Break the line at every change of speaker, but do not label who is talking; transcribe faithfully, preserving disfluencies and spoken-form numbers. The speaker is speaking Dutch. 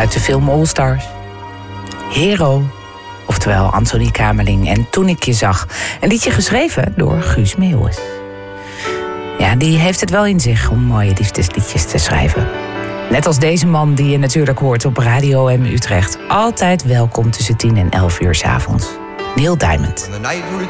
Uit de film All Stars. Hero, oftewel Anthony Kamerling en Toen ik je zag. Een liedje geschreven door Guus Meeuwis. Ja, die heeft het wel in zich om mooie liefdesliedjes te schrijven. Net als deze man die je natuurlijk hoort op Radio M Utrecht. Altijd welkom tussen tien en elf uur 's avonds. Neil Diamond.
When the night